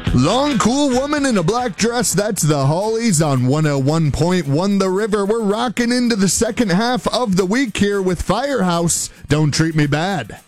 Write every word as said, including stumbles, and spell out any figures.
Long, cool woman in a black dress, that's the Hollies on one oh one point one The River. We're rocking into the second half of the week here with Firehouse, Don't Treat Me Bad.